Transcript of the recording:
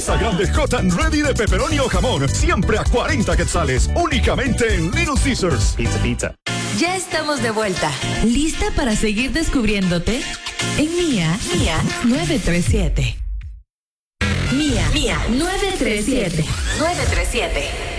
Pizza grande hot and ready de pepperoni o jamón. Siempre a 40 quetzales. Únicamente en Little Caesars. Pizza. Ya estamos de vuelta. ¿Lista para seguir descubriéndote? En Mía 937. Mía 937.